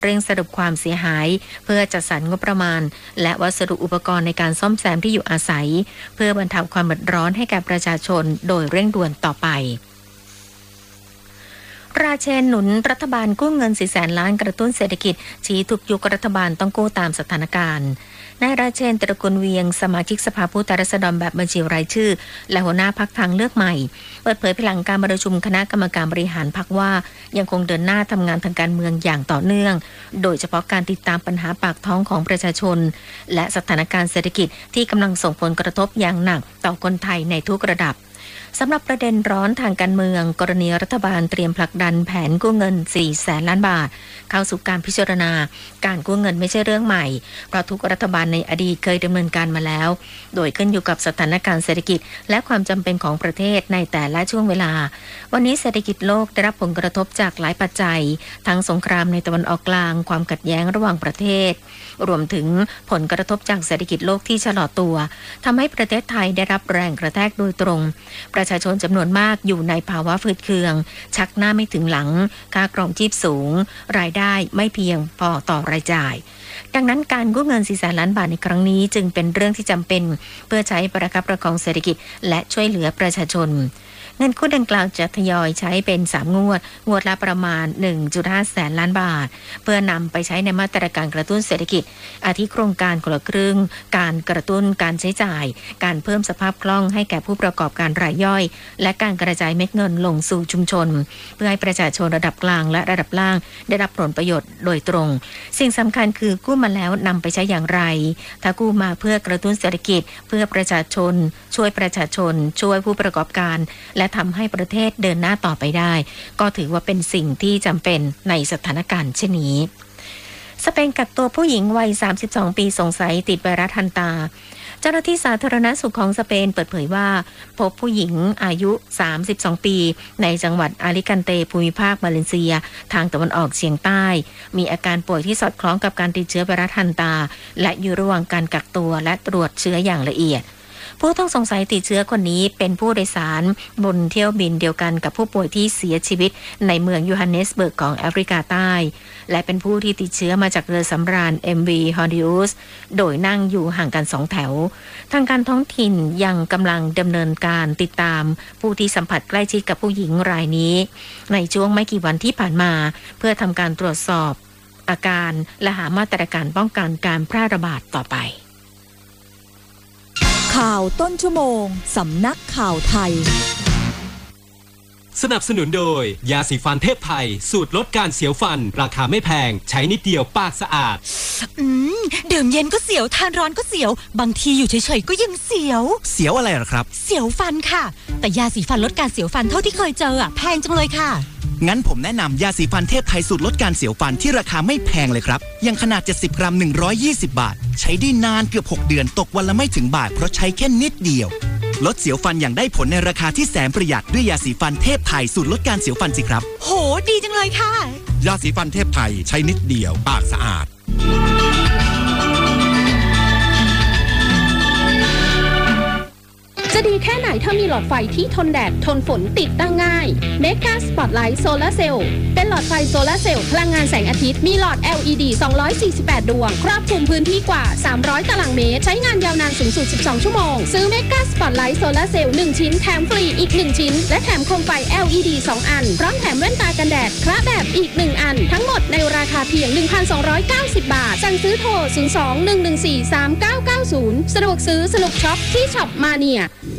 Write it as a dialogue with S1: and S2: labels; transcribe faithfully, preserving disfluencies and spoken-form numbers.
S1: เร่งสรุปความเสียหายเพื่อจัดสรรงบประมาณและวัสดุอุปกรณ์ในการซ่อมแซมที่อยู่อาศัยเพื่อบรรเทาความเดือดร้อนให้แก่ประชาชนโดยเร่งด่วนต่อไปราเชนหนุนรัฐบาลกู้เงินสี่แสนล้านกระตุ้นเศรษฐกิจชี้ทุกยุครัฐบาลต้องกู้ตามสถานการณ์นายราเชนตระกูลเวียงสมาชิกสภาผู้แทนราษฎรแบบบัญชีรายชื่อและหัวหน้าพรรคทางเลือกใหม่เปิดเผยภายหลังการประชุมคณะกรรมการบริหารพรรคว่ายังคงเดินหน้าทำงานทางการเมืองอย่างต่อเนื่องโดยเฉพาะการติดตามปัญหาปากท้องของประชาชนและสถานการณ์เศรษฐกิจที่กำลังส่งผลกระทบอย่างหนักต่อคนไทยในทุกระดับสำหรับประเด็นร้อนทางการเมืองกรณีรัฐบาลเตรียมผลักดันแผนกู้เงินสี่แสนล้านบาทเข้าสู่การพิจารณาการกู้เงินไม่ใช่เรื่องใหม่เพราะทุกรัฐบาลในอดีตเคยดำเนินการมาแล้วโดยขึ้นอยู่กับสถานการณ์เศรษฐกิจและความจำเป็นของประเทศในแต่ละช่วงเวลาวันนี้เศรษฐกิจโลกได้รับผลกระทบจากหลายปัจจัยทั้งสงครามในตะวันออกกลางความขัดแย้งระหว่างประเทศรวมถึงผลกระทบจากเศรษฐกิจโลกที่ชะลอตัวทำให้ประเทศไทยได้รับแรงกระแทกโดยตรงประชาชนจำนวนมากอยู่ในภาวะฝืดเคืองชักหน้าไม่ถึงหลังค่าครองชีพสูงรายได้ไม่เพียงพอต่อรายจ่ายดังนั้นการกู้เงินสี่แสนล้านบาทในครั้งนี้จึงเป็นเรื่องที่จำเป็นเพื่อใช้ประคับประคองเศรษฐกิจและช่วยเหลือประชาชนเงินกู้ดังกล่าวจะทยอยใช้เป็นสามงวดงวดละประมาณ หนึ่งจุดห้า แสนล้านบาทเพื่อนำไปใช้ในมาตรการกระตุ้นเศรษฐกิจอาทิโครงการคนละครึ่งการกระตุ้นการใช้จ่ายการเพิ่มสภาพคล่องให้แก่ผู้ประกอบการรายย่อยและการกระจายเม็ดเงินลงสู่ชุมชนเพื่อให้ประชาชนระดับกลางและระดับล่างได้รับผลประโยชน์โดยตรงสิ่งสำคัญคือกู้มาแล้วนำไปใช้อย่างไรถ้ากู้มาเพื่อกระตุ้นเศรษฐกิจเพื่อประชาชนช่วยประชาชนช่วยผู้ประกอบการและทำให้ประเทศเดินหน้าต่อไปได้ก็ถือว่าเป็นสิ่งที่จำเป็นในสถานการณ์เช่นนี้สเปนกักตัวผู้หญิงวัยสามสิบสองปีสงสัยติดไวรัสฮันตาเจ้าหน้าที่สาธารณสุขของสเปนเปิดเผยว่าพบผู้หญิงอายุสามสิบสองปีในจังหวัดอาลิกันเตภูมิภาคมาเลเซียทางตะวันออกเฉียงใต้มีอาการป่วยที่สอดคล้องกับการติดเชื้อไวรัสฮันตาและอยู่ระหว่างการกักตัวและตรวจเชื้ออย่างละเอียดผู้ต้องสงสัยติดเชื้อคนนี้เป็นผู้โดยสารบนเที่ยวบินเดียวกันกับผู้ป่วยที่เสียชีวิตในเมืองโยฮันเนสเบิร์กของแอฟริกาใต้และเป็นผู้ที่ติดเชื้อมาจากเรือสำราญ เอ็ม วี Hondius โดยนั่งอยู่ห่างกันสองแถวทางการท้องถิ่นยังกำลังดำเนินการติดตามผู้ที่สัมผัสใกล้ชิดกับผู้หญิงรายนี้ในช่วงไม่กี่วันที่ผ่านมาเพื่อทำการตรวจสอบอาการและหามาตรการป้องกันการแพร่ระบาดต่อไป
S2: ข่าวต้นชั่วโมงสำนักข่าวไทย
S3: สนับสนุนโดยยาสีฟันเทพไทยสูตรลดการเสียวฟันราคาไม่แพงใช้นิดเดียวปากสะอาด
S2: อืมดื่มเย็นก็เสียวทานร้อนก็เสียวบางทีอยู่เฉยๆก็ยังเสียว
S4: เสียวอะไรหรอครับ
S2: เสียวฟันค่ะแต่ยาสีฟันลดการเสียวฟันเท่าที่เคยเจออ่ะแพงจังเลยค่ะ
S4: งั้นผมแนะนำยาสีฟันเทพไทยสูตรลดการเสียวฟันที่ราคาไม่แพงเลยครับยังขนาดเจ็ดสิบกรัมหนึ่งร้อยยี่สิบบาทใช้ได้นานเกือบหกเดือนตกวันละไม่ถึงบาทเพราะใช้แค่นิดเดียวลดเสียวฟันอย่างได้ผลในราคาที่แสนประหยัดด้วยยาสีฟันเทพไทยสูตรลดการเสียวฟันสิครับ
S2: โหดีจังเลยค่ะ
S5: ยาสีฟันเทพไทยใช้นิดเดียวปากสะอาด
S6: จะดีแค่ไหนถ้ามีหลอดไฟที่ทนแดดทนฝนติดตั้งง่าย Mega Spotlight Solar Cell เป็นหลอดไฟโซลาร์เซลล์พลังงานแสงอาทิตย์มีหลอด แอล อี ดี สองร้อยสี่สิบแปดดวงครอบคลุมพื้นที่กว่าสามร้อยตารางเมตรใช้งานยาวนานสูงสุดสิบสองชั่วโมงซื้อ Mega Spotlight Solar Cell หนึ่งชิ้นแถมฟรีอีกหนึ่งชิ้นและแถมโคมไฟ แอล อี ดี สองอันพร้อมแถมแว่นตากันแดดคละแบบอีกหนึ่งอันทั้งหมดในราคาเพียง หนึ่งพันสองร้อยเก้าสิบ บาทสั่งซื้อโทรศูนย์ สอง หนึ่ง หนึ่ง สี่ สาม เก้า เก้า ศูนย์สะดวกซื้อสนุกช็อปที่ช็อปมาเนีย